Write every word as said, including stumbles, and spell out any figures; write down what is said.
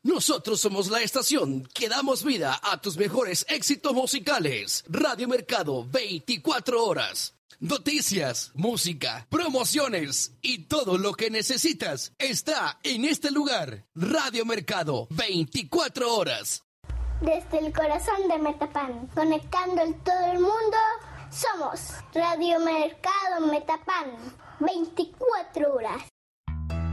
Nosotros somos la estación que damos vida a tus mejores éxitos musicales. Radio Mercado, veinticuatro horas. Noticias, música, promociones y todo lo que necesitas está en este lugar. Radio Mercado, veinticuatro horas. Desde el corazón de Metapán, conectando en todo el mundo, somos Radio Mercado Metapán, veinticuatro horas.